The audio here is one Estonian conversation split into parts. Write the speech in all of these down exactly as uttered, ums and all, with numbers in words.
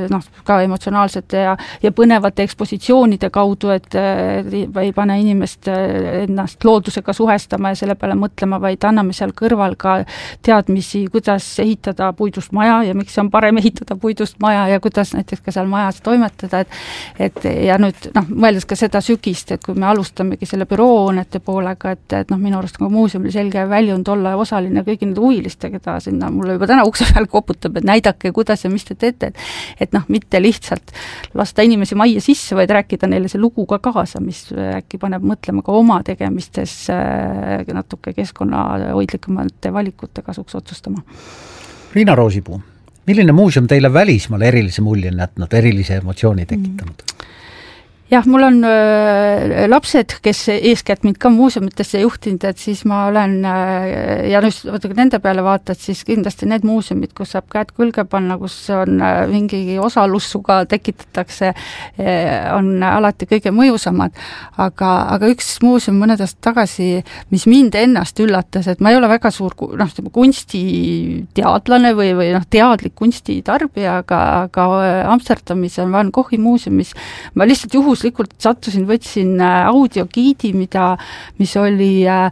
noh, ka emotsionaalsete ja, ja põnevate ekspositsioonide kaudu, et ei pane inimest ennast loodusega suhestama ja selle peale mõtlema, vaid anname seal kõrval ka teadmisi, kuidas ehitada puidust maja ja miks on parem ehitada puidust maja ja kuidas näiteks ka seal majas toimetada, et, et ja nüüd noh, mõeldes ka seda sügist, et kui me alustamegi selle büroohoonete poolega, et, et noh, minu arust ka muuseumil selge väljund olla osaline kõigi need huviliste, keda sinna mulle juba täna ukse peal koputab, et näidake, kuidas ja mis te teete, et, et noh, mitte lihtsalt lasta inimesi majja sisse, vaid rääkida neile see lugu ka kaasa, mis äkki paneb mõtlema ka oma tegemistes natuke keskkonnahoidlikumate valikute kasuks otsustama. Riina Roosipuu, milline muuseum teile välismaal erilise mulje on jätnud, erilise emotsiooni tekitanud? Mm. Jah, mul on äh, lapsed, kes eeskätt mind ka muuseumitesse juhtinud, et siis ma olen äh, ja nüüd nende peale vaatad, siis kindlasti need muuseumid, kus saab käed külge panna, kus on äh, mingi osalussuga tekitatakse, äh, on alati kõige mõjusamad. Aga, aga üks muuseum mõned aastad tagasi, mis mind ennast üllatas, et ma ei ole väga suur noh, kunstiteadlane või, või noh, teadlik kunstitarbija, aga, aga Amsterdamis on Van Goghi muuseumis, ma lihtsalt juhus likult sattusin, võtsin audiogiidi, mida, mis oli äh,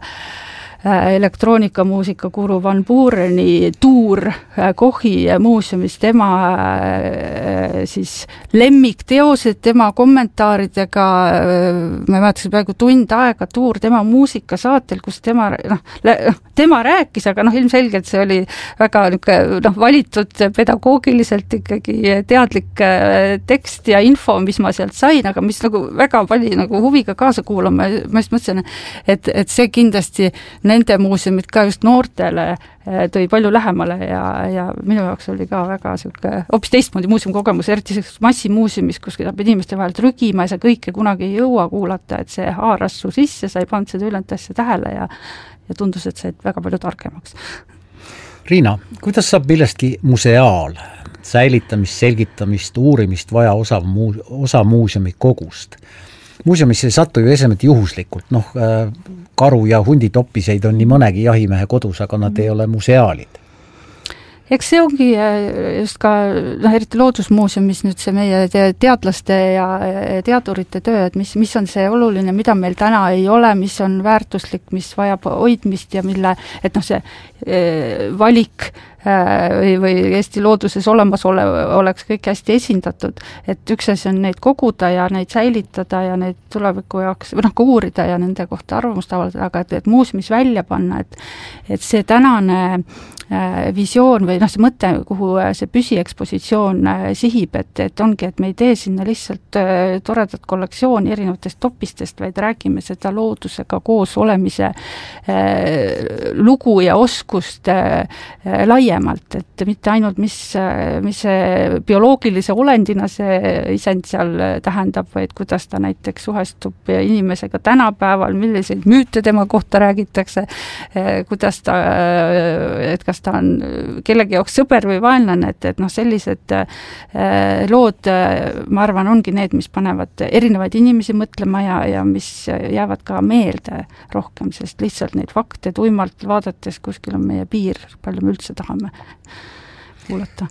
elektroonikamuusika guru Van Bureni tuur Kochi muuseumis, tema äh, siis lemmikteosed, tema kommentaaridega, äh, ma mäetasin praegu tund aega tuur tema muusikasaatel, kus tema, noh, tema rääkis, aga noh, ilmselgelt see oli väga noh, valitud pedagoogiliselt ikkagi teadlik äh, tekst ja info, mis ma sealt sain, aga mis nagu väga palju nagu huviga kaasa kuulama, ma just mõtlesin, et, et see kindlasti nende muuseumid ka just noortele tõi palju lähemale ja, ja minu jaoks oli ka väga selline hoopis teistmoodi muuseumikogemus, eriti massimuuseumis, kus peab inimeste vahel trügima ja sa kõike kunagi ei jõua kuulata, et see haaras su sisse, sa ei pannud seda ülejäänud asja tähele ja, ja tundus, et said väga palju targemaks. Riina, kuidas saab millestki museaal, säilitamist, selgitamist, uurimist vaja osa, muu, osa muuseumi kogust? Muuseumisse ei sattu ju esemet juhuslikult, noh, karu ja hunditoppiseid on nii mõnegi jahimehe kodus, aga nad ei ole museaalid. Eks see ongi just ka, noh, eriti Loodusmuuseumis nüüd see meie teadlaste ja teadurite töö, et mis, mis on see oluline, mida meil täna ei ole, mis on väärtuslik, mis vajab hoidmist ja mille, et noh, see e, valik või, või Eesti looduses olemas ole, oleks kõik hästi esindatud, et üks asi on neid koguda ja neid säilitada ja neid tuleviku jaoks, või noh, ka uurida ja nende kohta arvamust avaldada, aga et, et muuseumis välja panna, et, et see tänane äh, visioon või noh, see mõte, kuhu see püsiekspositsioon äh, sihib, et, et ongi, et me ei tee sinna lihtsalt äh, toredat kollektsiooni erinevatest topistest, vaid räägime seda loodusega koos olemise äh, lugu ja oskust äh, laia et mitte ainult, mis, mis see bioloogilise olendina see isend seal tähendab, vaid kuidas ta näiteks suhestub inimesega tänapäeval, milliseid müüte tema kohta räägitakse, kuidas ta, et kas ta on kellegi jaoks sõber või vaenlane, et, et noh, sellised lood, ma arvan, ongi need, mis panevad erinevaid inimesi mõtlema ja, ja mis jäävad ka meelde rohkem, sest lihtsalt neid fakte tuimalt vaadates kuskil on meie piir, palju me üldse tahame kuulata.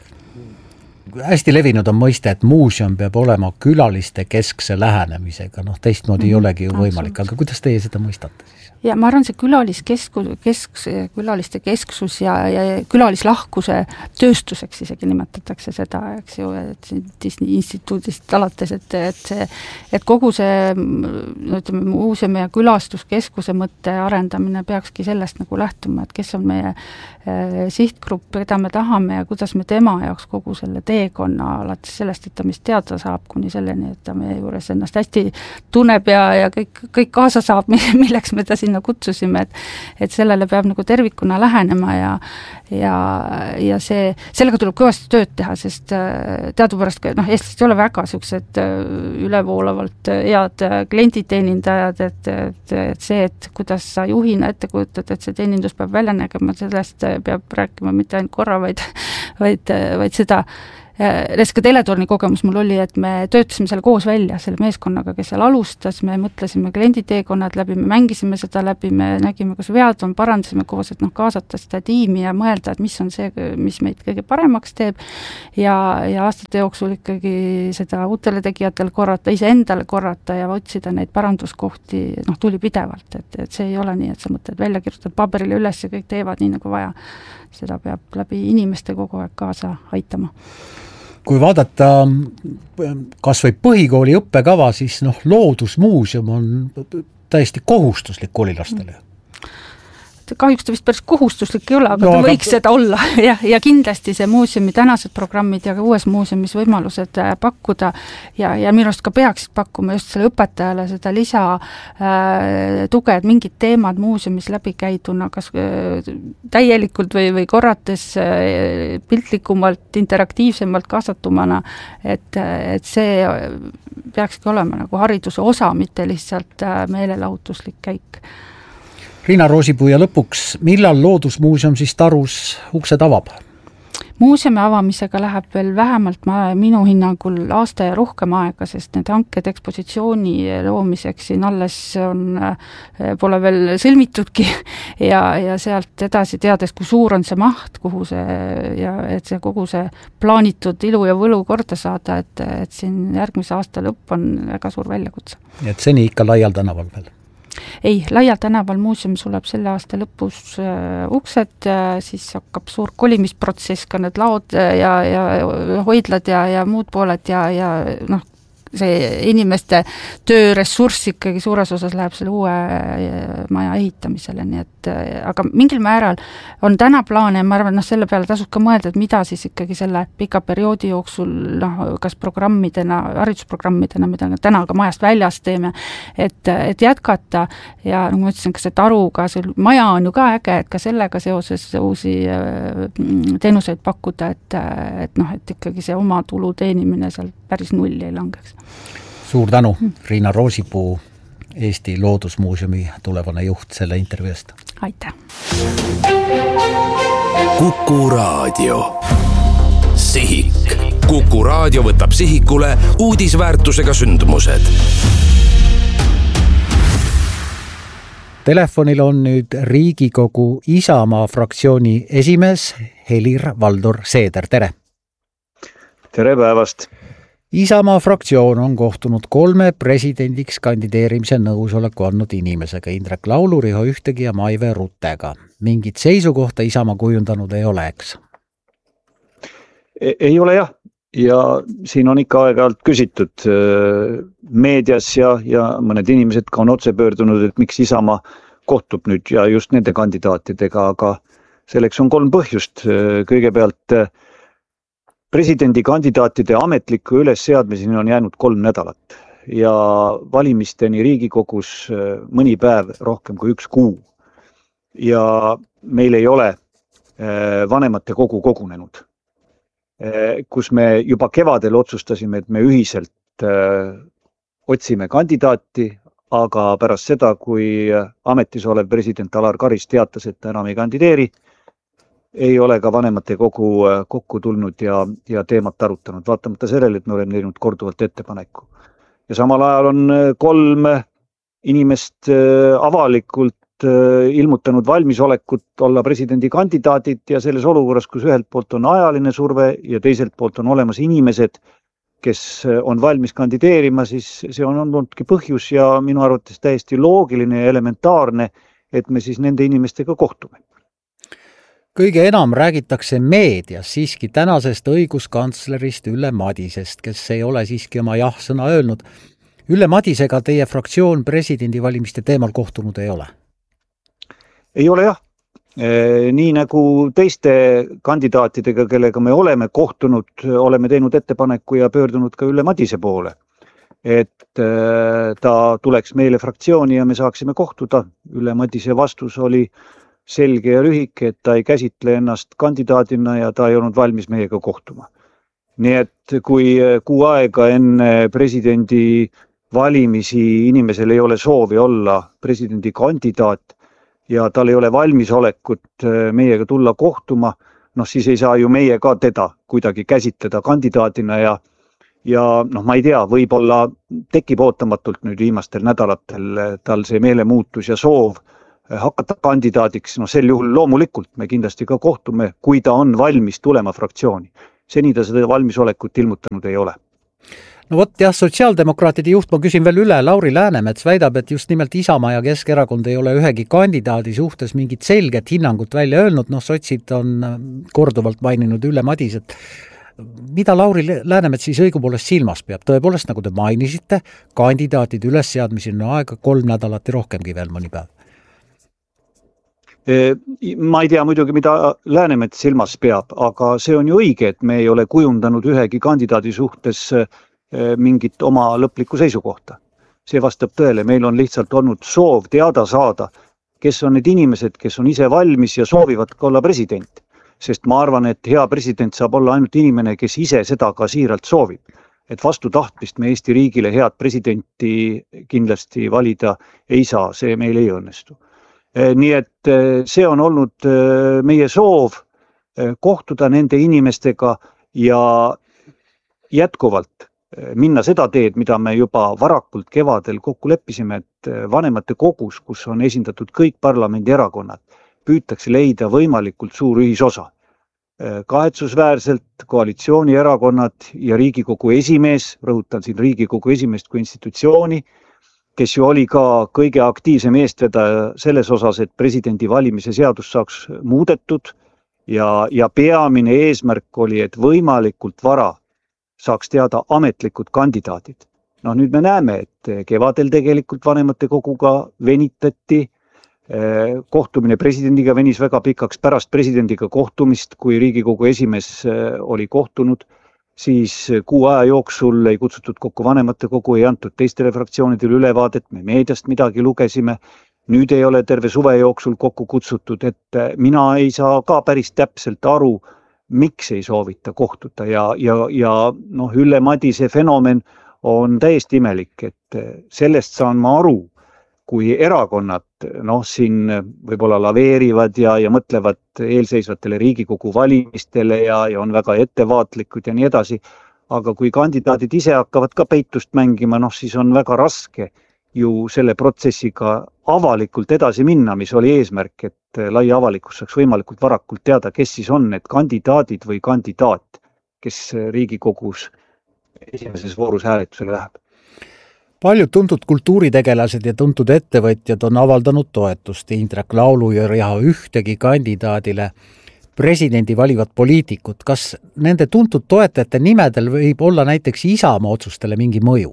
Hästi levinud on mõiste, et muuseum peab olema külaliste keskse lähenemisega, noh teistmoodi mm-hmm. ei olegi ju võimalik, aga kuidas teie seda mõistate siis? Ja ma arvan, see külaliskeskus, kesk, külaliste kesksus ja, ja külalislahkuse tööstuseks isegi nimetatakse seda, eks ju, et Disney instituudist alates, et, et, see, et kogu see ütleme, muuseumi ja külastuskeskuse mõtte arendamine peakski sellest nagu lähtuma, et kes on meie eh, sihtgrupp, keda me tahame ja kuidas me tema jaoks kogu selle teekonna alates sellest, et ta mis teada saab kuni selleni, et ta meie juures ennast hästi tunneb ja, ja kõik, kõik kaasa saab, milleks me ta siin sinna kutsusime, et, et sellele peab nagu tervikuna lähenema ja, ja, ja see, sellega tuleb kõvasti tööd teha, sest teadupärast ka, noh, eestlased ei ole väga sellised ülevoolavalt head klienditeenindajad, et, et, et see, et kuidas sa juhina ette kujutad, et see teenindus peab välja nägema, sellest peab rääkima mitte ainult korra, vaid, vaid, vaid seda ka teletorni kogemus mul oli, et me töötasime selle koos välja, selle meeskonnaga, kes seal alustas, me mõtlesime klienditeekonnad läbi, me mängisime seda läbi, me nägime, kas vead on, parandasime koos, et noh, kaasata seda tiimi ja mõelda, et mis on see, mis meid kõige paremaks teeb ja, ja aastate jooksul ikkagi seda uutele tegijatel korrata, ise endale korrata ja otsida neid paranduskohti, noh, tuli pidevalt, et, et see ei ole nii, et sa mõtled välja kirjutad paberile üles ja kõik teevad nii nagu vaja. Seda peab läbi inimeste kogu aeg kaasa aitama. Kui vaadata kas või põhikooli õppekava, siis noh, loodusmuuseum on täiesti kohustuslik koolilastele. Kahjuks ta vist päris kohustuslik ei ole, aga no, ta võiks aga... seda olla ja, ja kindlasti see muuseumi tänased programmid ja ka uues muuseumis võimalused pakkuda ja, ja minu arust ka peaksid pakkuma just selle õpetajale seda lisa äh, tuge, et mingid teemad muuseumis läbi käiduna, kas äh, täielikult või, või korrates äh, piltlikumalt, interaktiivsemalt kaasatumana, et, et see peakski olema nagu hariduse osa, mitte lihtsalt äh, meelelahutuslik käik. Riina Roosipuu ja lõpuks, millal Loodusmuuseum siis Tarus uksed avab? Muuseumi avamisega läheb veel vähemalt minu hinnangul aasta ja rohkem aega, sest need hanked ekspositsiooni loomiseks siin alles on, pole veel sõlmitudki ja, ja sealt edasi teades, kui suur on see maht, kuhu see, ja et see kogu see plaanitud ilu ja võlu korda saada, et, et siin järgmise aasta lõpp on väga suur väljakutse. Et seni ikka laial tänaval veel? Ei, laial tänaval muuseum suleb selle aasta lõpus äh, uksed, äh, siis hakkab suur kolimisprotsess, ka need laod ja, ja hoidlad ja, ja muud pooled ja, ja noh, see inimeste tööressurss ikkagi suures osas läheb selle uue maja ehitamisele, nii et aga mingil määral on täna plaane ja ma arvan, noh, selle peale tasub ka mõelda, et mida siis ikkagi selle pika perioodi jooksul, noh, kas programmidena, haridusprogrammidena, mida täna ka majast väljas teeme, et, et jätkata ja nagu ma ütlesin, ka see taruga, see maja on ju ka äge, et ka sellega seoses uusi teenuseid pakkuda, et, et noh, et ikkagi see oma tulu teenimine seal päris nulli ei langeks. Suur tänu, Riina Roosipuu, Eesti Loodusmuuseumi tulevane juht selle intervjuust. Aitäh! Kuku Raadio. Sihik. Kuku Raadio võtab sihikule uudisväärtusega sündmused. Telefonil on nüüd Riigikogu Isamaa fraktsiooni esimees Helir-Valdor Seeder. Tere! Tere päevast! Isamaa fraktsioon on kohtunud kolme presidendiks kandideerimise nõusoleku andnud inimesega, Indrek Laulu, Riho Ühtegi ja Maive Ruttega. Mingit seisukohta Isamaa kujundanud ei ole, eks? Ei ole jah, ja siin on ikka aeg-ajalt küsitud meedias ja, ja mõned inimesed ka on otse pöördunud, et miks Isamaa kohtub nüüd ja just nende kandidaatidega, aga selleks on kolm põhjust. Kõigepealt presidendi kandidaatide ametliku ülesseadmiseni on jäänud kolm nädalat ja valimisteni Riigikogus mõni päev rohkem kui üks kuu. Ja meil ei ole vanemate kogu kogunenud, kus me juba kevadel otsustasime, et me ühiselt otsime kandidaati, aga pärast seda, kui ametis olev president Alar Karis teatas, et ta enam ei kandideeri, ei ole ka vanemate kogu kokku tulnud ja, ja teemat arutanud, vaatamata sellele, et me oleme teinud korduvalt ettepaneku. Ja samal ajal on kolm inimest avalikult ilmutanud valmisolekut olla presidendi kandidaadid ja selles olukorras, kus ühelt poolt on ajaline surve ja teiselt poolt on olemas inimesed, kes on valmis kandideerima, siis see on olnudki põhjus ja minu arvates täiesti loogiline ja elementaarne, et me siis nende inimestega kohtume. Kõige enam räägitakse meedias siiski tänasest õiguskantslerist Ülle Madisest, kes ei ole siiski oma jah-sõna öelnud. Ülle Madisega teie fraktsioon presidendivalimiste teemal kohtunud ei ole? Ei ole jah. Nii nagu teiste kandidaatidega, kellega me oleme kohtunud, oleme teinud ettepaneku ja pöördunud ka Ülle Madise poole, et ta tuleks meile fraktsiooni ja me saaksime kohtuda. Ülle Madise vastus oli selge ja lühike, et ta ei käsitle ennast kandidaadina ja ta ei olnud valmis meiega kohtuma. Nii et kui kuu aega enne presidendi valimisi inimesel ei ole soovi olla presidendi kandidaat ja tal ei ole valmisolekut meiega tulla kohtuma, noh siis ei saa ju meie ka teda kuidagi käsitleda kandidaadina ja ja noh, ma ei tea, võib-olla tekib ootamatult nüüd viimastel nädalatel tal see meelemuutus ja soov hakata kandidaadiks, noh sel juhul loomulikult me kindlasti ka kohtume, kui ta on valmis tulema fraktsiooni. Seni ta seda valmisolekut ilmutanud ei ole. No vot jah, sotsiaaldemokraatide juht, ma küsin veel üle, Lauri Läänemets väidab, et just nimelt Isamaa ja Keskerakond ei ole ühegi kandidaadi suhtes mingit selget hinnangut välja öelnud, noh sotsid on korduvalt maininud Ülle Madiset. Mida Lauri Läänemets siis õigupoolest silmas peab? Tõepoolest, nagu te mainisite, kandidaatide ülesseadmisi on aega kolm nädalat ja rohkemgi veel mõni päev. Ma ei tea muidugi, mida Läänemets silmas peab, aga see on ju õige, et me ei ole kujundanud ühegi kandidaadi suhtes mingit oma lõplikku seisukohta. See vastab tõele, meil on lihtsalt olnud soov teada saada, kes on need inimesed, kes on ise valmis ja soovivad ka olla president. Sest ma arvan, et hea president saab olla ainult inimene, kes ise seda ka siiralt soovib. Et vastu tahtmist me Eesti riigile head presidenti kindlasti valida ei saa, see meil ei õnnestu. Nii et see on olnud meie soov kohtuda nende inimestega ja jätkuvalt minna seda teed, mida me juba varakult kevadel kokku leppisime, et vanemate kogus, kus on esindatud kõik parlamendi erakonnad, püütakse leida võimalikult suur ühisosa. Kahetsusväärselt koalitsioonierakonnad ja Riigikogu esimees, rõhutan siin Riigikogu esimeest kui institutsiooni, kes ju oli ka kõige aktiivsem eestvedaja selles osas, et presidendi valimise seadus saaks muudetud ja, ja peamine eesmärk oli, et võimalikult vara saaks teada ametlikud kandidaadid. No nüüd me näeme, et kevadel tegelikult vanemate koguga venitati, kohtumine presidendiga venis väga pikaks pärast presidendiga kohtumist, kui Riigikogu esimees oli kohtunud, siis kuu aja jooksul ei kutsutud kokku vanemate kogu, ei antud teistele fraktsioonidele ülevaadet, me meediast midagi lugesime, nüüd ei ole terve suve jooksul kokku kutsutud, et mina ei saa ka päris täpselt aru, miks ei soovita kohtuda ja, ja, ja noh, Ülle Madise fenomen on täiesti imelik, et sellest saan ma aru, kui erakonnad noh, siin võib-olla laveerivad ja, ja mõtlevad eelseisvatele Riigikogu valimistele ja, ja on väga ettevaatlikud ja nii edasi, aga kui kandidaadid ise hakkavad ka peitust mängima, noh siis on väga raske ju selle protsessiga avalikult edasi minna, mis oli eesmärk, et lai avalikkus saaks võimalikult varakult teada, kes siis on need kandidaadid või kandidaat, kes Riigikogus esimeses voorus hääletusele läheb. Paljud tuntud kultuuritegelased ja tuntud ettevõtjad on avaldanud toetust Indrek Laulu ja ühtegi kandidaadile presidendi valivad poliitikud. Kas nende tuntud toetajate nimedel võib olla näiteks Isamaa otsustele mingi mõju?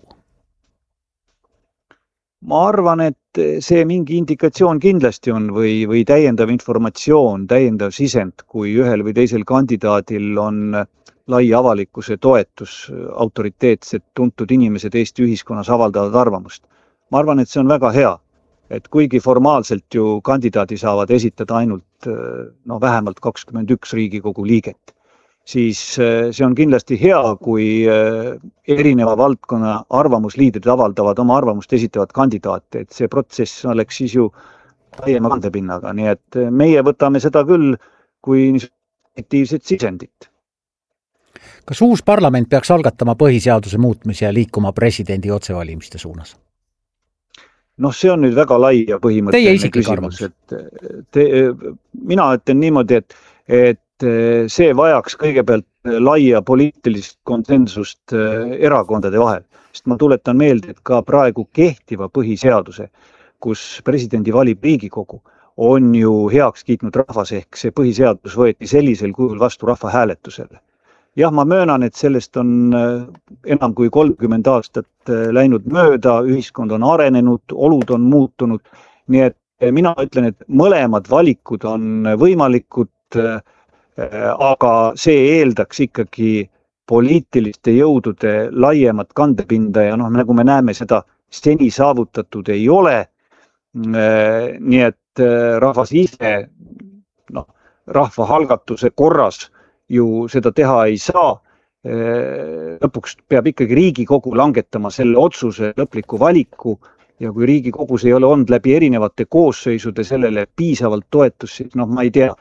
Ma arvan, et see mingi indikatsioon kindlasti on või, või täiendav informatsioon, täiendav sisend, kui ühel või teisel kandidaadil on lai avalikkuse toetus, autoriteetsed tuntud inimesed Eesti ühiskonnas avaldavad arvamust. Ma arvan, et see on väga hea, et kuigi formaalselt ju kandidaadi saavad esitada ainult no, vähemalt kakskümmend üks Riigikogu liiget, siis see on kindlasti hea, kui erineva valdkonna arvamusliidrid avaldavad oma arvamust esitavad kandidaate, et see protsess oleks siis ju laiema kandepinnaga, nii et meie võtame seda küll kui positiivset sisendit. Kas uus parlament peaks algatama põhiseaduse muutmise ja liikuma presidendi otsevalimiste suunas? Noh, see on nüüd väga lai ja põhimõtteline küsimus. Et te, mina ütlen niimoodi, et, et see vajaks kõigepealt laia poliitilist konsensust erakondade vahel. Sest ma tuletan meelde, et ka praegu kehtiva põhiseaduse, kus presidendi valib Riigikogu, on ju heaks kiitnud rahvas, ehk see põhiseadus võeti sellisel kujul vastu rahva hääletusele. Jah, ma möönan, et sellest on enam kui kolmkümmend aastat läinud mööda, ühiskond on arenenud, olud on muutunud, nii et mina ütlen, et mõlemad valikud on võimalikud, aga see eeldaks ikkagi poliitiliste jõudude laiemat kandepinda ja noh, nagu me näeme, seda seni saavutatud ei ole, nii et rahvas ise, noh, rahvahalgatuse korras ju seda teha ei saa. Lõpuks peab ikkagi Riigikogu langetama selle otsuse lõpliku valiku ja kui Riigikogus ei ole olnud läbi erinevate koosseisude sellele piisavalt toetust, siis noh, ma ei tea,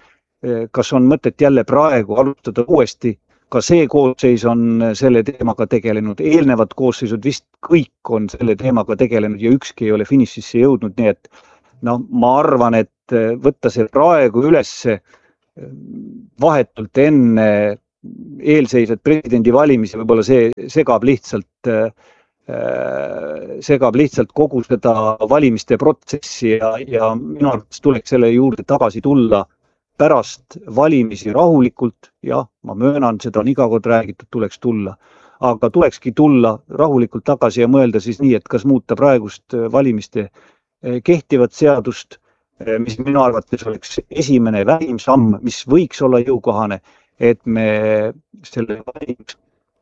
kas on mõtet jälle praegu alustada uuesti. Ka see koosseis on selle teemaga tegelenud, eelnevad koosseisud vist kõik on selle teemaga tegelenud ja ükski ei ole finišisse jõudnud, nii et no, ma arvan, et võtta see praegu ülesse vahetult enne eelseisvat presidendivalimisi, võib-olla see segab lihtsalt, segab lihtsalt kogu seda valimiste protsessi ja, ja minu arvates tuleks selle juurde tagasi tulla pärast valimisi rahulikult, jah, ma möönan, seda on iga kord räägitud, tuleks tulla, aga tulekski tulla rahulikult tagasi ja mõelda siis nii, et kas muuta praegust valimiste kehtivat seadust, mis minu arvates oleks esimene vähim samm, mis võiks olla jõukohane, et me selle valimis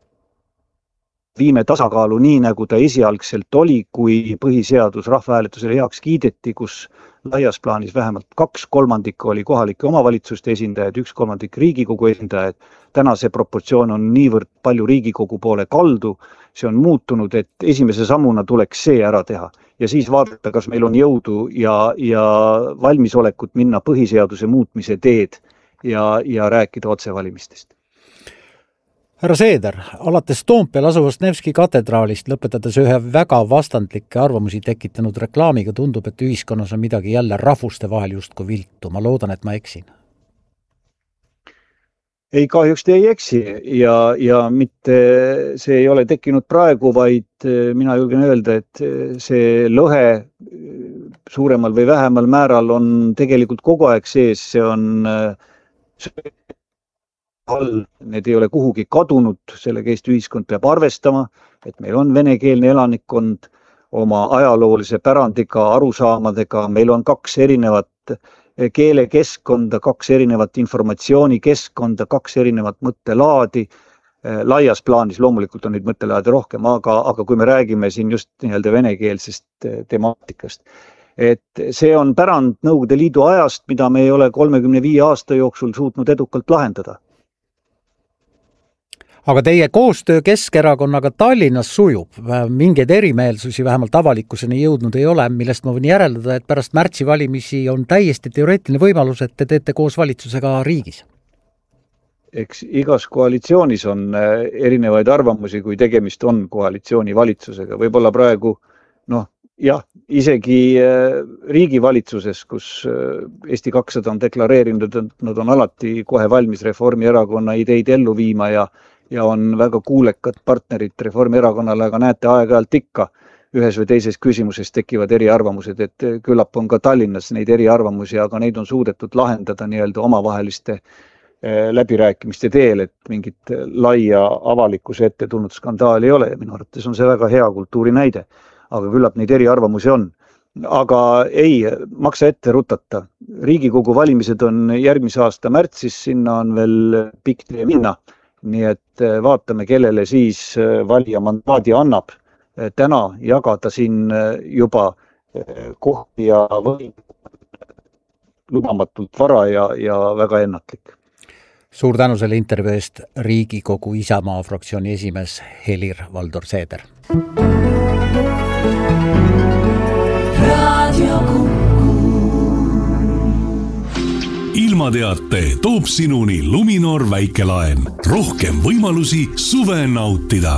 viime tasakaalu nii, nagu ta esialgselt oli, kui põhiseadus rahvahääletusele heaks kiideti, kus laias plaanis vähemalt kaks kolmandikku oli kohalike omavalitsuste esindajad, üks kolmandik Riigikogu esindajad. Täna see proportsioon on niivõrd palju Riigikogu poole kaldu, see on muutunud, et esimese sammuna tuleks see ära teha. Ja siis vaadata, kas meil on jõudu ja, ja valmisolekut minna põhiseaduse muutmise teed ja, ja rääkida otsevalimistest. Härra Seeder, alates Toompeal asuvast Nevski katedraalist lõpetades ühe väga vastandlikke arvamusi tekitanud reklaamiga tundub, et ühiskonnas on midagi jälle rahvuste vahel justku viltu. Ma loodan, et ma eksin. Ei, kahjuks te ei eksi ja, ja mitte see ei ole tekkinud praegu, vaid mina julgen öelda, et see lõhe suuremal või vähemal määral on tegelikult kogu aeg sees, see on all, need ei ole kuhugi kadunud, sellega Eesti ühiskond peab arvestama, et meil on venekeelne elanikkond oma ajaloolise pärandiga, arusaamadega, meil on kaks erinevat keelekeskkonda, kaks erinevat informatsioonikeskkonda, kaks erinevat mõttelaadi, laias plaanis loomulikult on neid mõttelaadi rohkem, aga, aga kui me räägime siin just nii-öelda venekeelsest temaatikast, et see on pärand Nõukogude Liidu ajast, mida me ei ole kolmekümne viie aasta jooksul suutnud edukalt lahendada. Aga teie koostöö Keskerakonnaga Tallinnas sujub, mingeid erimeelsusi vähemalt avalikkuseni jõudnud ei ole, millest ma võin järeldada, et pärast märtsi valimisi on täiesti teoreetiline võimalus, et te teete koos valitsusega riigis. Eks igas koalitsioonis on erinevaid arvamusi, kui tegemist on koalitsiooni valitsusega. Võib-olla praegu, noh, jah, isegi riigivalitsuses, kus Eesti kakssada on deklareerinud, et nad on alati kohe valmis Reformierakonna ideid ellu viima ja ja on väga kuulekad partnerid Reformierakonnale, aga näete aeg-ajalt ikka ühes või teises küsimuses tekivad eriarvamused, et küllap on ka Tallinnas neid eriarvamusi, aga neid on suudetud lahendada nii-öelda omavaheliste läbirääkimiste teel, et mingit laia avalikkuse ette tulnud skandaali ei ole ja minu arvates on see väga hea kultuuri näide, aga küllap neid eriarvamusi on. Aga ei maksa ette rutata. Riigikogu valimised on järgmise aasta märtsis, sinna on veel pikk tee minna. Nii et vaatame, kellele siis valija mandaadi annab täna jagada siin juba kohti ja või lubamatult vara ja, ja väga ennatlik. Suur tänu selle intervjuu eest, Riigikogu Isamaa fraktsiooni esimees Helir-Valdor Seeder. Ilmateate toob sinuni Luminor väikelaen. Rohkem võimalusi suve nautida.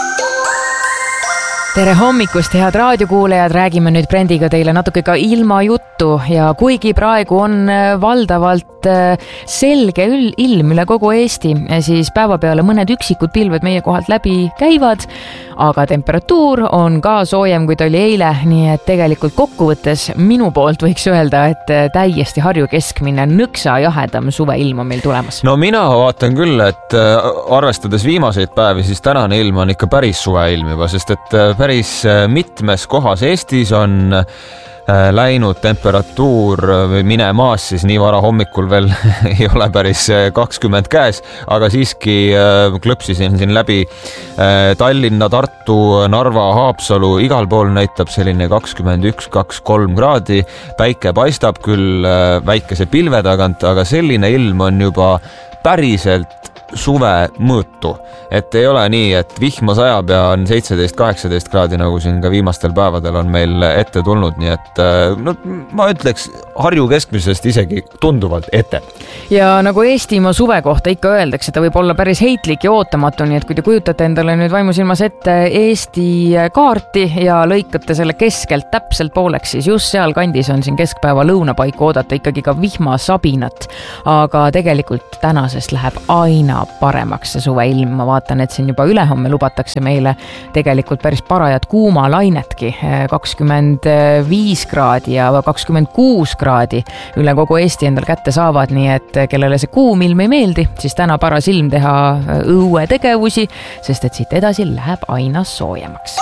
Tere hommikust, head raadiokuulejad, räägime nüüd Brendiga teile natuke ka ilma juttu ja kuigi praegu on valdavalt selge ilm üle kogu Eesti, siis päeva peale mõned üksikud pilved meie kohalt läbi käivad, aga temperatuur on ka soojem, kui ta oli eile, nii et tegelikult kokkuvõttes minu poolt võiks öelda, et täiesti Harju keskmine nõksa jahedam suveilm on meil tulemas. No mina vaatan küll, et arvestades viimaseid päevi, siis tänane ilm on ikka päris suveilm juba, sest et päris mitmes kohas Eestis on läinud temperatuur või mine maas, siis nii vara hommikul veel ei ole päris kakskümmend käes, aga siiski klõpsisin siin läbi Tallinna, Tartu, Narva, Haapsalu, igal pool näitab selline kakskümmend üks kaks kolm kraadi, päike paistab küll väikese pilve tagant, aga selline ilm on juba päriselt suve mõõtu, et ei ole nii, et vihma sajab ja on seitseteist kaheksateist kraadi, nagu siin ka viimastel päevadel on meil ette tulnud, nii et no, ma ütleks Harju keskmisest isegi tunduvalt ette. Ja nagu Eestimaa suve kohta ikka öeldakse, ta võib olla päris heitlik ja ootamatu, nii et kui te kujutate endale nüüd vaimusilmas ette Eesti kaarti ja lõikate selle keskelt täpselt pooleks, siis just seal kandis on siin keskpäeva lõunapaiku oodata ikkagi ka vihmasabinat, aga tegelikult tänasest läheb aina paremaks see suveilm. Ma vaatan, et siin juba ülehomme lubatakse meile tegelikult päris parajat kuuma lainetki, kakskümmend viis kraadi ja kakskümmend kuus kraadi üle kogu Eesti endal kätte saavad, nii et kellele see kuum ilm ei meeldi, siis täna paras ilm teha õue tegevusi, sest et siit edasi läheb aina soojemaks.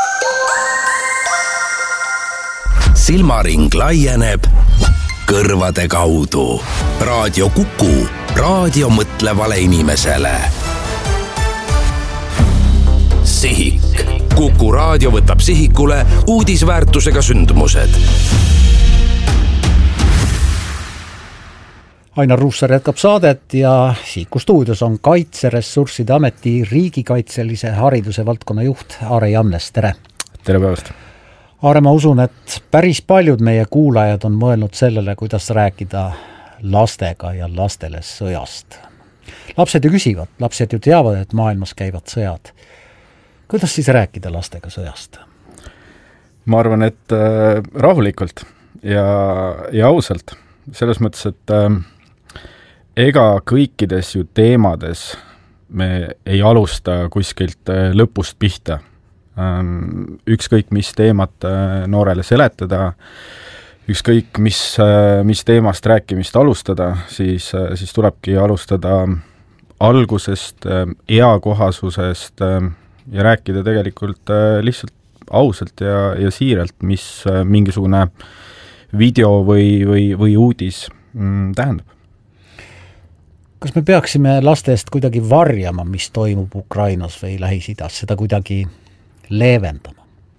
Silmaring laieneb kõrvade kaudu. Raadio Kuku, raadio mõtlevale inimesele. Sihik. Kuku raadio võtab sihikule uudisväärtusega sündmused. Ainar Ruussaar jätkab saadet ja Sihiku stuudios on Kaitseressursside Ameti riigikaitselise hariduse valdkonna juht Aare Jamnes, tere! Tere päevast! Aare, ma usun, et päris paljud meie kuulajad on mõelnud sellele, kuidas rääkida lastega ja lastele sõjast. Lapsed ju küsivad, lapsed ju teavad, et maailmas käivad sõjad. Kuidas siis rääkida lastega sõjast? Ma arvan, et äh, rahulikult ja, ja ausalt. Selles mõttes, et äh, ega kõikides ju teemades me ei alusta kuskilt äh, lõpust pihta. Ähm, ükskõik, mis teemat äh, noorele seletada, ükskõik, mis, äh, mis teemast rääkimist alustada, siis, äh, siis tulebki alustada algusest, äh, eakohasusest äh, ja rääkida tegelikult äh, lihtsalt ausalt ja, ja siiralt, mis äh, mingisugune video või, või, või uudis mm, tähendab. Kas me peaksime laste eest kuidagi varjama, mis toimub Ukrainas või Lähis-Idas, seda kuidagi leevendama?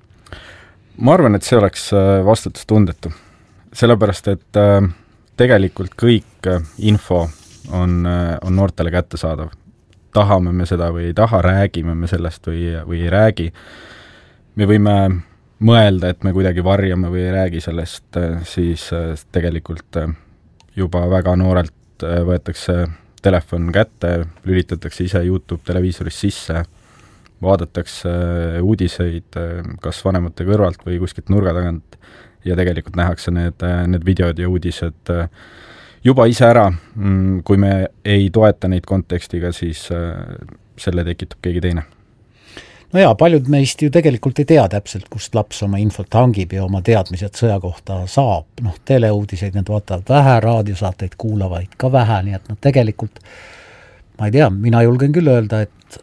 Ma arvan, et see oleks vastutustundetu. Sellepärast, et äh, tegelikult kõik info on, on noortele kättesaadav. Tahame me seda või ei taha, räägime me sellest või, või ei räägi. Me võime mõelda, et me kuidagi varjame või ei räägi sellest, siis tegelikult juba väga noorelt võetakse telefon kätte, lülitatakse ise YouTube televiisoris sisse, vaadatakse uudiseid kas vanemate kõrvalt või kuskilt nurga tagant ja tegelikult nähakse need, need videod ja uudised juba ise ära. Kui me ei toeta neid kontekstiga, siis selle tekitab keegi teine. No jaa, paljud meist ju tegelikult ei tea täpselt, kust laps oma infot hangib ja oma teadmised sõja kohta saab. Noh, teleuudiseid need vaatavad vähe, raadiosaateid kuulavaid ka vähe, nii et noh, tegelikult ma ei tea, mina julgen küll öelda, et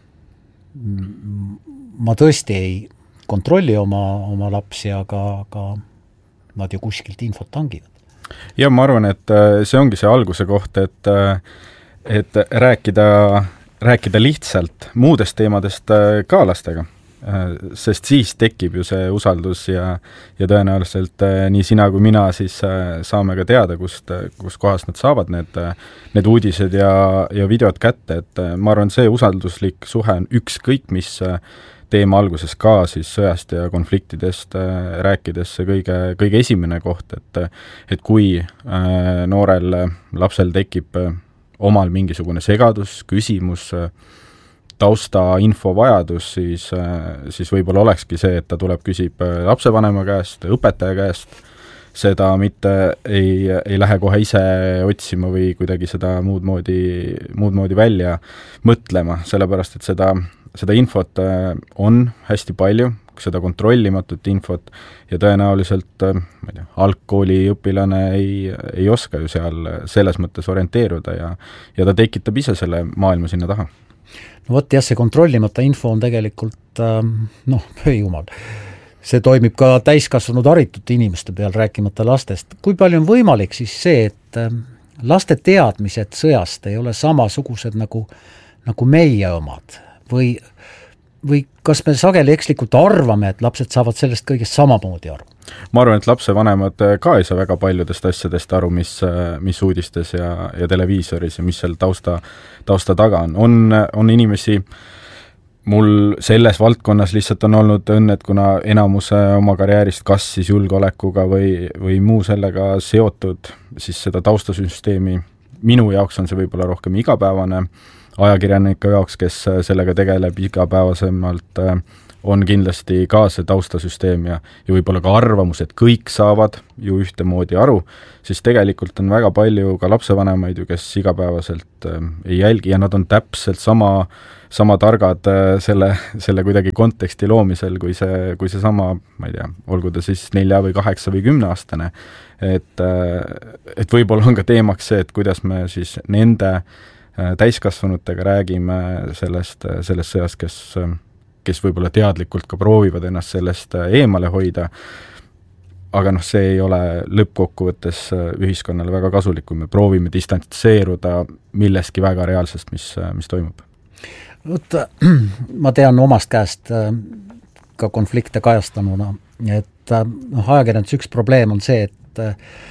ma tõesti ei kontrolli oma, oma lapsi, aga, aga nad ju kuskilt infot hangivad. Ja ma arvan, et see ongi see alguse koht, et, et rääkida, rääkida lihtsalt muudest teemadest ka lastega, sest siis tekib ju see usaldus ja, ja tõenäoliselt nii sina kui mina siis saame ka teada, kust, kust kohast nad saavad need, need uudised ja, ja videod kätte, et ma arvan, see usalduslik suhe on ükskõik, mis teema alguses ka siis sõjast ja konfliktidest äh, rääkides see kõige, kõige esimene koht, et, et kui äh, noorel lapsel tekib äh, omal mingisugune segadus, küsimus, äh, tausta, info vajadus, siis, äh, siis võib-olla olekski see, et ta tuleb, küsib äh, lapsevanema käest, õpetaja käest, seda mitte ei, ei lähe kohe ise otsima või kuidagi seda muud moodi, muud moodi välja mõtlema, sellepärast et seda seda infot on hästi palju, seda kontrollimatut infot ja tõenäoliselt ma ei tea, algkooli õpilane ei, ei oska ju seal selles mõttes orienteeruda ja, ja ta tekitab ise selle maailma sinna taha. No võt jah, see kontrollimata info on tegelikult, noh, jumal, see toimib ka täiskasvanud haritud inimeste peal, rääkimata lastest. Kui palju on võimalik siis see, et laste teadmised sõjast ei ole samasugused nagu, nagu meie omad? Või või kas me sageli ekslikult arvame, et lapsed saavad sellest kõigest samamoodi aru? Ma arvan, et lapsevanemad ka ei saa väga paljudest asjadest aru, mis, mis uudistes ja, ja televiisoris ja mis seal tausta, tausta taga on. On, on inimesi, mul selles valdkonnas lihtsalt on olnud õnne, et kuna enamuse oma karjäärist kas siis julgeolekuga või, või muu sellega seotud, siis seda taustasüsteemi minu jaoks on see võib-olla rohkem igapäevane, ajakirjaniku jaoks, kes sellega tegeleb igapäevasemalt, on kindlasti ka see taustasüsteem ja, ja võib-olla ka arvamus, et kõik saavad ju ühtemoodi aru, siis tegelikult on väga palju ka lapsevanemaid ju, kes igapäevaselt ei jälgi ja nad on täpselt sama, sama targad selle, selle kuidagi konteksti loomisel, kui see, kui see sama, ma ei tea, olgu ta siis nelja või kaheksa või kümne aastane, et, et võib-olla on ka teemaks see, et kuidas me siis nende täiskasvanutega räägime sellest, sellest sõjast, kes, kes võib-olla teadlikult ka proovivad ennast sellest eemale hoida, aga noh, see ei ole lõppkokkuvõttes ühiskonnale väga kasulik, kui me proovime distantseeruda millestki väga reaalsest, mis, mis toimub. Võt, ma tean omast käest ka konflikte kajastanuna, et noh, ajakirjandus üks probleem on see, et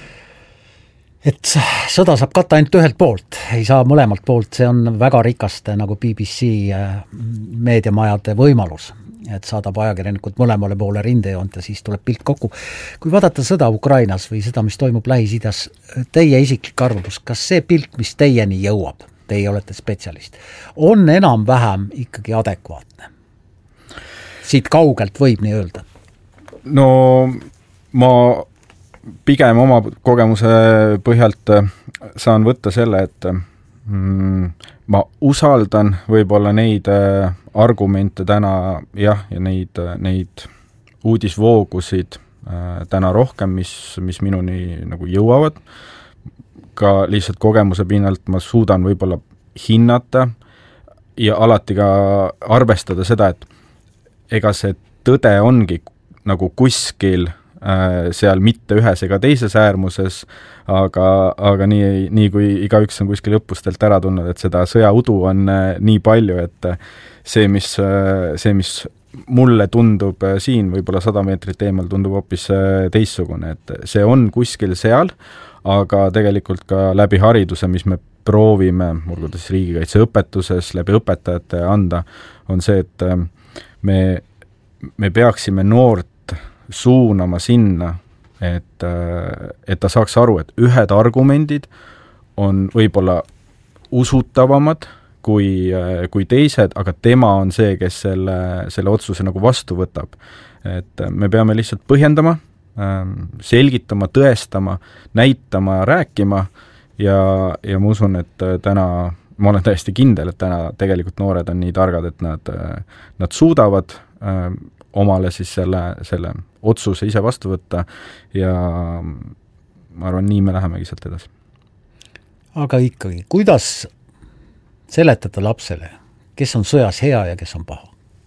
et sõda saab katta ainult ühelt poolt, ei saa mõlemalt poolt, see on väga rikaste nagu B B C meediamajade võimalus, et saadab ajakirjanikud mõlemale poole rindejoont ja siis tuleb pilt kokku. Kui vaadata sõda Ukrainas või seda, mis toimub Lähis-Idas, teie isiklik arvamus, kas see pilt, mis teieni jõuab, teie olete spetsialist, on enam-vähem ikkagi adekvaatne? Siit kaugelt võib nii öelda? No ma pigem oma kogemuse põhjalt saan võtta selle, et mm, ma usaldan võib-olla neid argumente täna jah, ja neid, neid uudisvoogusid täna rohkem, mis, mis minuni nagu jõuavad. Ka lihtsalt kogemuse pinnalt ma suudan võib-olla hinnata ja alati ka arvestada seda, et ega see tõde ongi nagu kuskil seal mitte ühes ega teises äärmuses, aga, aga nii, nii kui igaüks on kuskil õppustelt ära tulnud, et seda sõjaudu on nii palju, et see, mis, see, mis mulle tundub siin võib-olla sada meetrit eemal, tundub hoopis teissugune, et see on kuskil seal, aga tegelikult ka läbi hariduse, mis me proovime, olgu siis riigikaitseõpetuses, läbi õpetajate anda, on see, et me, me peaksime noort suunama sinna, et, et ta saaks aru, et ühed argumendid on võib-olla usutavamad kui, kui teised, aga tema on see, kes selle, selle otsuse nagu vastu võtab. Et me peame lihtsalt põhjendama, selgitama, tõestama, näitama, rääkima ja, ja ma usun, et täna, ma olen täiesti kindel, et täna tegelikult noored on nii targad, et nad, nad suudavad omale siis selle, selle otsuse ise vastu võtta ja ma arvan, nii me lähemegi sealt edasi. Aga ikkagi, kuidas seletada lapsele, kes on sõjas hea ja kes on paha?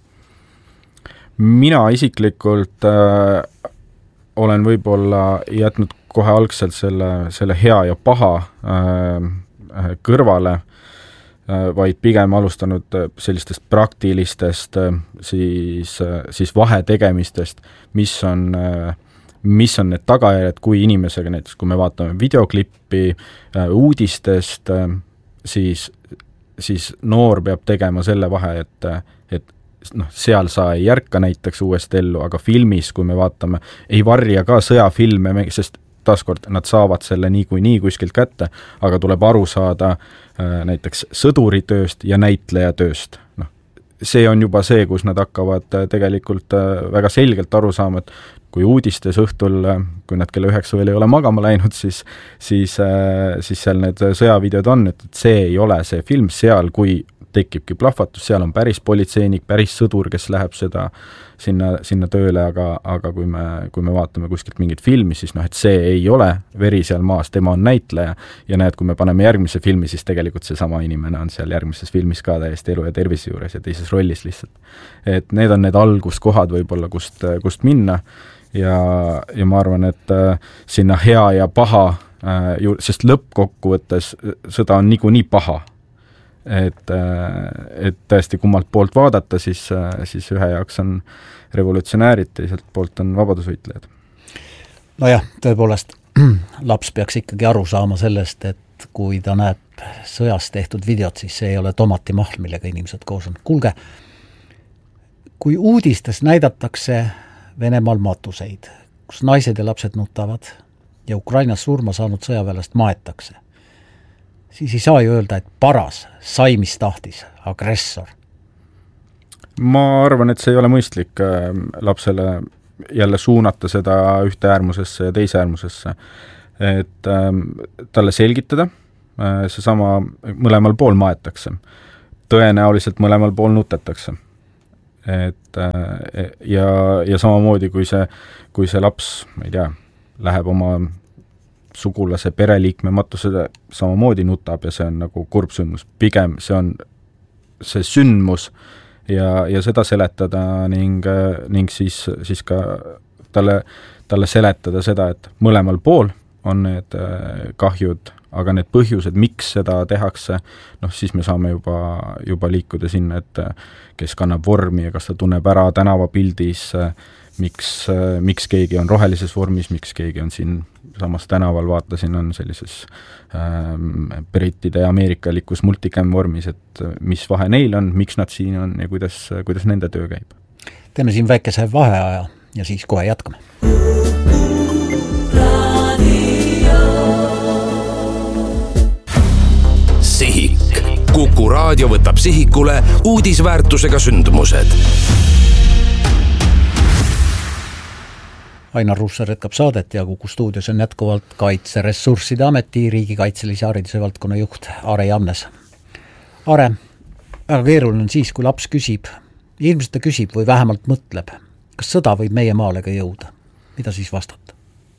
Mina isiklikult äh, olen võib-olla jätnud kohe algselt selle, selle hea ja paha äh, kõrvale, vaid pigem alustanud sellistest praktilistest siis, siis vahetegemistest, mis on, mis on need tagajärjed, kui inimesega näiteks, kui me vaatame videoklippi uudistest, siis, siis noor peab tegema selle vahe, et, et noh, seal sa ei järka näiteks uuesti ellu, aga filmis, kui me vaatame, ei varja ka sõjafilme, sest taaskord nad saavad selle nii kui nii kuskilt kätte, aga tuleb aru saada äh, näiteks sõduritööst ja näitlejatööst. No, see on juba see, kus nad hakkavad äh, tegelikult äh, väga selgelt aru saama, et kui uudistes õhtul, äh, kui nad kella üheksa veel ei ole magama läinud, siis, siis, äh, siis seal need sõjavideod on, et, et see ei ole see film seal, kui tekibki plahvatus, seal on päris politseinik, päris sõdur, kes läheb seda sinna, sinna tööle, aga, aga kui me, kui me vaatame kuskilt mingit filmi, siis noh, et see ei ole veri seal maas, tema on näitleja ja näed, kui me paneme järgmise filmi, siis tegelikult see sama inimene on seal järgmises filmis ka täiesti elu ja tervise juures ja teises rollis lihtsalt. Et need on need alguskohad võib-olla, kust, kust minna ja, ja ma arvan, et äh, sinna hea ja paha äh, ju, sest lõppkokkuvõttes sõda on niikuinii paha. et, et tõesti kummalt poolt vaadata, siis, siis ühe jaoks on revolutsionäärid, teiselt poolt on vabadusvõitlejad. Nojah, tõepoolest, laps peaks ikkagi aru saama sellest, et kui ta näeb sõjas tehtud videot, siis see ei ole tomatimahl, millega inimesed koos on. Kuulge, kui uudistes näidatakse Venemaal matuseid, kus naised ja lapsed nutavad ja Ukrainas surma saanud sõjaväelast maetakse, siis ei saa ju öelda, et paras sai, mis tahtis, agressor. Ma arvan, et see ei ole mõistlik lapsele jälle suunata seda ühte äärmusesse ja teise äärmusesse. Et ähm, talle selgitada, see sama mõlemal pool maetakse. Tõenäoliselt mõlemal pool nutetakse. Et, ja, ja samamoodi, kui see, kui see laps, ma ei tea, läheb oma sugulase pereliikme matusele, samamoodi nutab ja see on nagu kurb sündmus. Pigem see on see sündmus ja, ja seda seletada ning, ning siis, siis ka talle, talle seletada seda, et mõlemal pool on need kahjud, aga need põhjused, miks seda tehakse, noh siis me saame juba, juba liikuda sinna, et kes kannab vormi ja kas ta tunneb ära tänavapildis, miks, miks keegi on rohelises vormis, miks keegi on siin samas tänaval, vaatasin, on sellises ähm, brittide ja ameerikalikus multicam vormis, et mis vahe neil on, miks nad siin on ja kuidas, kuidas nende töö käib. Teeme siin väikese vaheaja ja siis kohe jätkame. Sihik. Kuku raadio võtab sihikule uudisväärtusega sündmused. Ainar Ruussaar jätkab saadet ja Kuku stuudios on jätkuvalt Kaitseressursside Ameti riigikaitselise hariduse valdkonna juht Are Jamnes. Are, väga keeruline on siis, kui laps küsib, ilmselt ta küsib või vähemalt mõtleb, kas sõda võib meie maale ka jõuda? Mida siis vastata?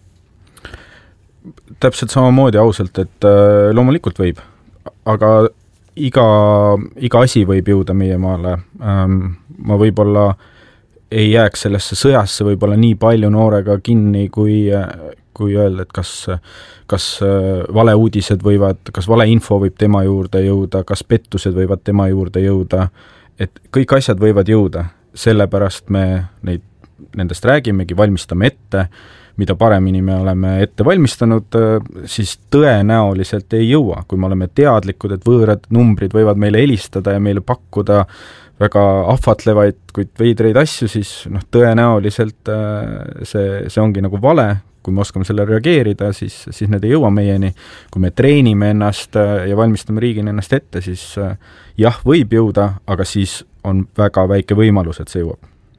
Täpselt samamoodi ausalt, et loomulikult võib. Aga iga, iga asi võib jõuda meie maale. Ma võib-olla ei jääks sellesse sõjasse võib-olla nii palju noorega kinni, kui, kui öelda, et kas, kas valeuudised võivad, kas valeinfo võib tema juurde jõuda, kas pettused võivad tema juurde jõuda, et kõik asjad võivad jõuda. Sellepärast me neid, nendest räägimegi, valmistame ette, mida paremini me oleme ette valmistanud, siis tõenäoliselt ei jõua. Kui me oleme teadlikud, et võõrad numbrid võivad meile helistada ja meile pakkuda väga ahvatlevaid, kuid veidreid asju, siis noh, tõenäoliselt see, see ongi nagu vale. Kui me oskame selle reageerida, siis, siis need ei jõua meieni. Kui me treenime ennast ja valmistame riigina ennast ette, siis jah, võib jõuda, aga siis on väga väike võimalus, et see jõuab.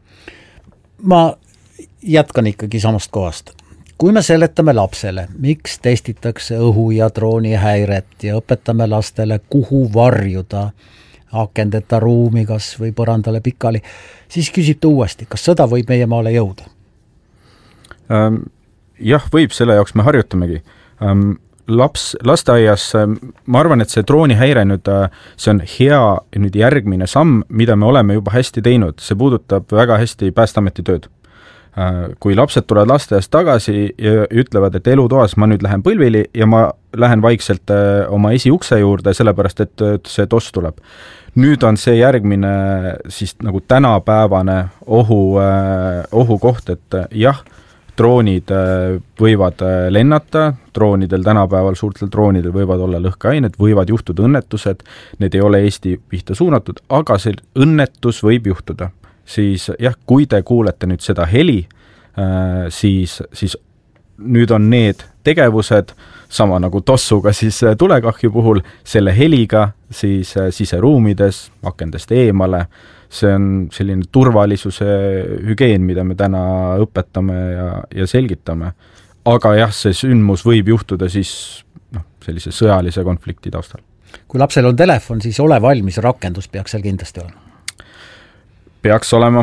Ma jätkan ikkagi samast kohast. Kui me seletame lapsele, miks testitakse õhu- ja droonihäiret ja õpetame lastele, kuhu varjuda, akendeta ruumi kas või põrandale pikali, siis küsib ta uuesti, kas sõda võib meie maale jõuda? Ähm, jah, võib, selle jaoks me harjutamegi. Ähm, laps, lasteaias, ma arvan, et see droonihäire nüüd, see on hea nüüd järgmine samm, mida me oleme juba hästi teinud. See puudutab väga hästi Päästeameti tööd. Kui lapsed tulevad lasteaiast tagasi ja ütlevad, et elutoas ma nüüd lähen põlvili ja ma lähen vaikselt oma esiukse juurde, sellepärast et see toss tuleb. Nüüd on see järgmine siis nagu tänapäevane ohu, ohu koht, et jah, droonid võivad lennata, droonidel tänapäeval, suurtel droonidel võivad olla lõhkeained, võivad juhtuda õnnetused, need ei ole Eesti pihta suunatud, aga see õnnetus võib juhtuda. Siis jah, kui te kuulete nüüd seda heli, siis, siis nüüd on need tegevused, sama nagu tossuga siis tulekahju puhul, selle heliga siis siseruumides, akendest eemale, see on selline turvalisuse hügeen, mida me täna õpetame ja, ja selgitame. Aga jah, see sündmus võib juhtuda siis noh, sellise sõjalise konflikti taustal. Kui lapsel on telefon, siis ole valmis, rakendus peaks seal kindlasti olema. Peaks olema.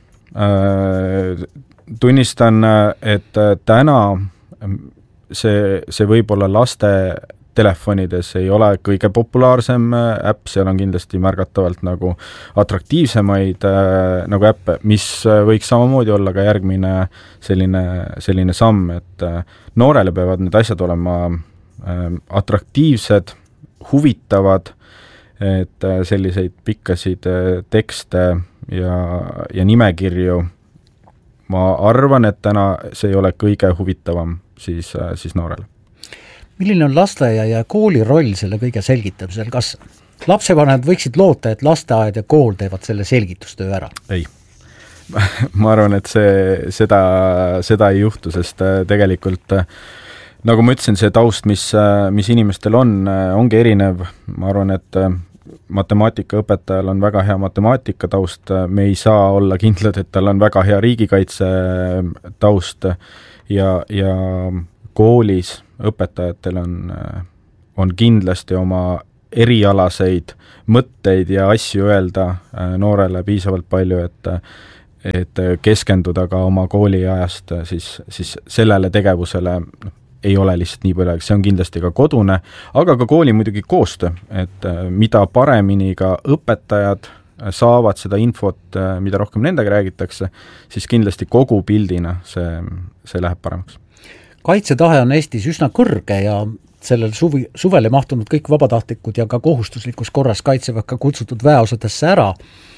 Tunnistan, et täna see, see võib-olla laste telefonides ei ole kõige populaarsem äpp, seal on kindlasti märgatavalt nagu atraktiivsemaid nagu äppe, mis võiks samamoodi olla ka järgmine selline, selline samm, et noorele peavad need asjad olema atraktiivsed, huvitavad et selliseid pikkasid tekste ja, ja nimekirju ma arvan, et täna see ei ole kõige huvitavam siis, siis noorele. Milline on lasteaia ja kooli roll selle kõige selgitamisel? Kas lapsevanemad võiksid loota, et lasteaed ja kool teevad selle selgitustöö ära? Ei. Ma arvan, et see, seda, seda ei juhtu, sest tegelikult nagu ma ütlesin, see taust, mis, mis inimestel on, ongi erinev. Ma arvan, et matemaatikaõpetajal on väga hea matemaatika taust, me ei saa olla kindlad, et tal on väga hea riigikaitse taust ja, ja koolis õpetajatel on, on kindlasti oma erialaseid mõtteid ja asju öelda noorele piisavalt palju, et, et keskenduda ka oma kooliajast siis, siis sellele tegevusele ei ole lihtsalt nii palju, see on kindlasti ka kodune, aga ka kooli muidugi koostöö, et mida paremini ka õpetajad saavad seda infot, mida rohkem nendega räägitakse, siis kindlasti kogu pildina see, see läheb paremaks. Kaitsetahe on Eestis üsna kõrge ja sellel suvi, suvele mahtunud kõik vabatahtlikud ja ka kohustuslikus korras kaitseväkke kutsutud väeosadesse ära.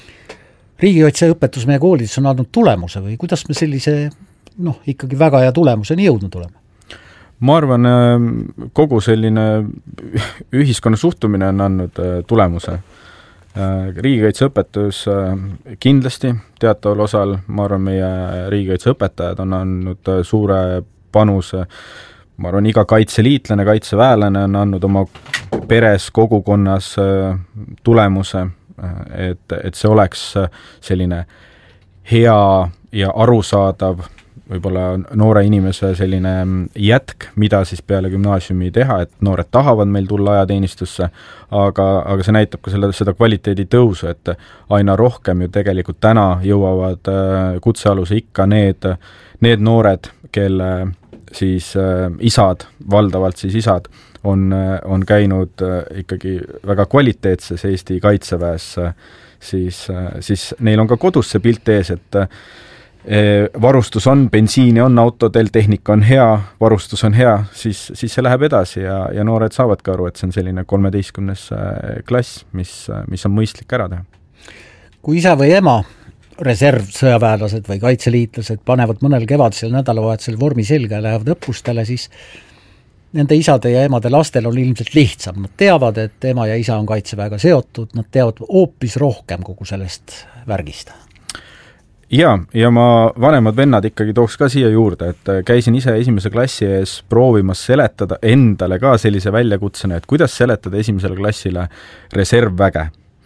Riigikaitseõpetus meie koolides on andnud tulemuse või kuidas me sellise noh, ikkagi väga hea tulemuseni jõudnud oleme? Ma arvan, kogu selline ühiskonna suhtumine on andnud tulemuse. Riigikaitseõpetus kindlasti teataval osal, ma arvan, meie riigikaitseõpetajad on andnud suure panuse. Ma arvan, iga kaitseliitlane, kaitseväelane on andnud oma peres, kogukonnas tulemuse, et, et see oleks selline hea ja arusaadav võib-olla noore inimese selline jätk, mida siis peale gümnaasiumi teha, et noored tahavad meil tulla ajateenistusse, aga, aga see näitab ka selle, seda kvaliteedi tõusu, et aina rohkem ju tegelikult täna jõuavad kutsealuse ikka need, need noored, kelle siis äh, isad, valdavalt siis isad, on, on käinud äh, ikkagi väga kvaliteetses Eesti kaitseväes, äh, siis, äh, siis neil on ka kodus see pilt ees, et äh, varustus on, bensiini on autodel, tehnika on hea, varustus on hea, siis, siis see läheb edasi ja, ja noored saavad ka aru, et see on selline kolmeteistkümnes klass, mis, mis on mõistlik ära teha. Kui isa või ema, reservsõjaväelased või kaitseliitlased panevad mõnel kevadisel nädalavahetusel vormi selga ja lähevad õppustele, siis nende isade ja emade lastel on ilmselt lihtsam. Nad teavad, et ema ja isa on kaitseväega seotud, nad teavad hoopis rohkem kogu sellest värgist. Ja, ja ma vanemad vennad ikkagi tooks ka siia juurde, et käisin ise esimese klassi ees proovimas seletada endale ka sellise väljakutsena, et kuidas seletada esimesele klassile reservväge.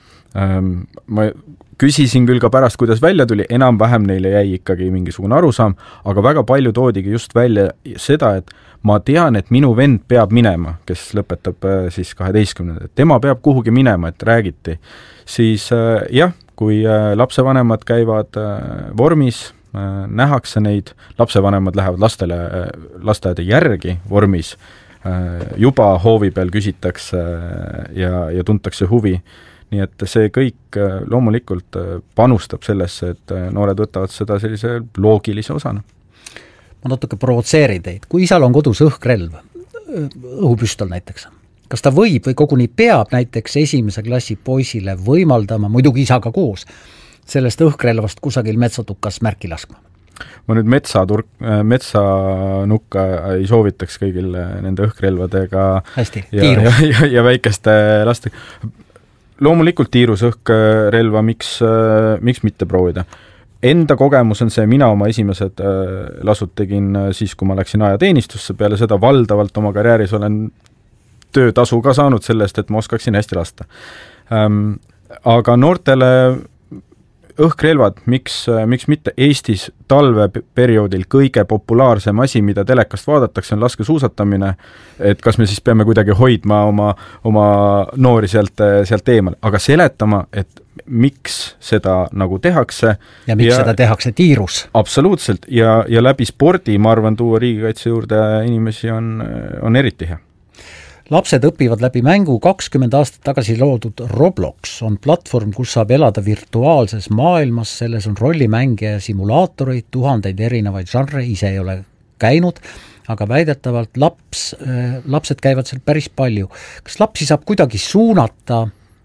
Ma küsisin küll ka pärast, kuidas välja tuli, enam-vähem neile jäi ikkagi mingisugune arusaam, aga väga palju toodigi just välja seda, et ma tean, et minu vend peab minema, kes lõpetab siis kaheteistkümnenda, et tema peab kuhugi minema, et räägiti. Siis jah, kui lapsevanemad käivad vormis, nähakse neid, lapsevanemad lähevad lastele, lasteaeda järgi vormis, juba hoovi peal küsitakse ja, ja tuntakse huvi. Nii et see kõik loomulikult panustab sellesse, et noored võtavad seda sellise loogilise osana. Ma natuke provotseerin teid. Kui isal on kodus õhkrelv, õhupüstol näiteks, kas ta võib või koguni peab näiteks esimese klassi poisile võimaldama, muidugi isaga koos, sellest õhkrelvast kusagil metsatukas märki laskma? Ma nüüd metsaturk, metsanukka ei soovitaks kõigil nende õhkrelvadega hästi, ja, ja, ja, ja väikeste laste. Loomulikult tiirus õhkrelva, miks, miks mitte proovida. Enda kogemus on see, mina oma esimesed lasud tegin siis, kui ma läksin ajateenistusse, peale seda valdavalt oma karjääris olen töötasu ka saanud sellest, et ma oskaksin hästi lasta. Ähm, aga noortele õhkrelvad, miks, miks mitte Eestis talveperioodil kõige populaarsem asi, mida telekast vaadatakse, on laskesuusatamine, et kas me siis peame kuidagi hoidma oma, oma noori sealt, sealt eemal, aga seletama, et miks seda nagu tehakse. Ja miks ja, seda tehakse tiirus. Absoluutselt, ja, ja läbi spordi, ma arvan, tuua riigikaitse juurde inimesi on, on eriti hea. Lapsed õpivad läbi mängu. kakskümmend aastat tagasi loodud Roblox on platvorm, kus saab elada virtuaalses maailmas, selles on rollimänge ja simulaatoreid, tuhandeid erinevaid žanre, ise ei ole käinud, aga väidetavalt laps, lapsed käivad seal päris palju. Kas lapsi saab kuidagi suunata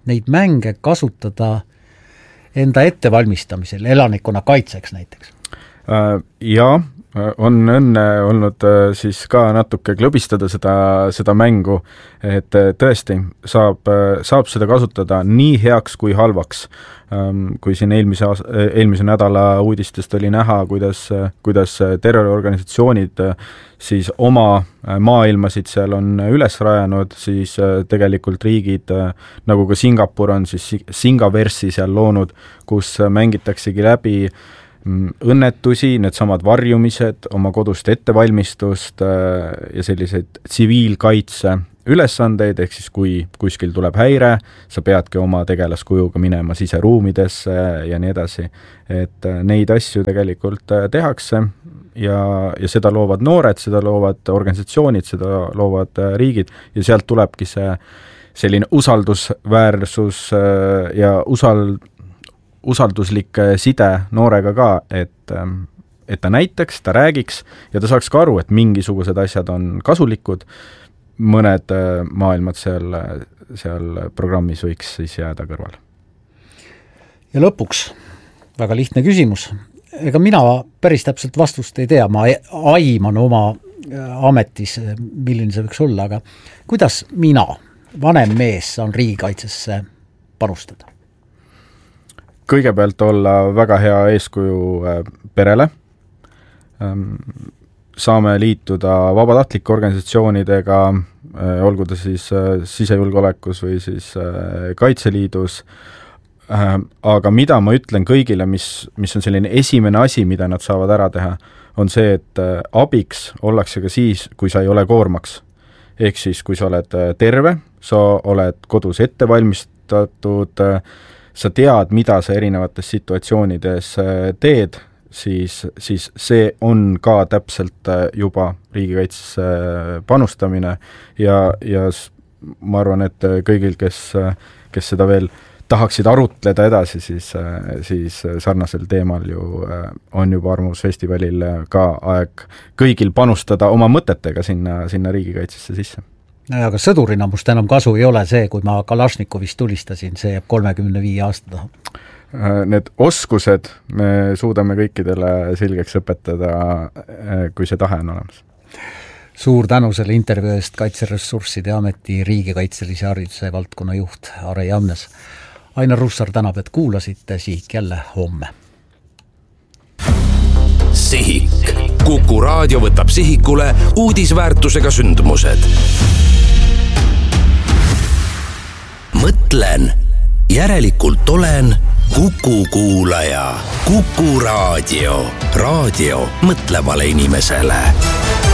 neid mänge kasutada enda ettevalmistamisel, elanikkonna kaitseks näiteks? Jaa, on õnne olnud siis ka natuke klõbistada seda, seda mängu, et tõesti saab, saab seda kasutada nii heaks kui halvaks. Kui siin eelmise, eelmise nädala uudistest oli näha, kuidas, kuidas terroriorganisatsioonid siis oma maailmasid seal on üles rajanud, siis tegelikult riigid, nagu ka Singapur on siis Singaversi seal loonud, kus mängitaksegi läbi õnnetusi, need samad varjumised, oma kodust ettevalmistust ja selliseid tsiviilkaitse ülesandeid, ehk siis kui kuskil tuleb häire, sa peadki oma tegelaskujuga minema siseruumidesse ja nii edasi. Et neid asju tegelikult tehakse ja, ja seda loovad noored, seda loovad organisatsioonid, seda loovad riigid ja sealt tulebki see selline usaldusväärsus ja usal, usalduslik side noorega ka, et, et ta näitaks, ta räägiks ja ta saaks ka aru, et mingisugused asjad on kasulikud, mõned maailmad seal, seal programmis võiks siis jääda kõrvale. Ja lõpuks väga lihtne küsimus. Ega mina päris täpselt vastust ei tea, ma aiman oma ametis, milline see võiks olla, aga kuidas mina, vanem mees, saan riigikaitsesse panustada? Kõigepealt olla väga hea eeskuju perele, saame liituda vabatahtlike organisatsioonidega, olgu ta siis sisejulgeolekus või siis Kaitseliidus, aga mida ma ütlen kõigile, mis, mis on selline esimene asi, mida nad saavad ära teha, on see, et abiks ollakse ka siis, kui sa ei ole koormaks. Ehk siis, kui sa oled terve, sa oled kodus ettevalmistatud, sa tead, mida sa erinevates situatsioonides teed, siis, siis see on ka täpselt juba riigikaitsesse panustamine ja, ja ma arvan, et kõigil, kes, kes seda veel tahaksid arutleda edasi, siis, siis sarnasel teemal ju on juba Arvamusfestivalil ka aeg kõigil panustada oma mõtetega sinna, sinna riigikaitsesse sisse. No, aga sõdurina must enam kasu ei ole see, kui ma Kalašnikovist tulistasin, see jääb kolmekümne viie aasta taha. Need oskused me suudame kõikidele selgeks õpetada, kui see tahe on olemas. Suur tänu selle intervjuu eest Kaitseressursside Ameti riigikaitselise hariduse valdkonna juht Are Jamnes. Ainar Russar tänab, et kuulasite, Sihik jälle homme. Sihik. Kuku raadio võtab sihikule uudisväärtusega sündmused. Mõtlen, järelikult olen Kuku kuulaja. Kuku raadio. Raadio mõtlevale inimesele.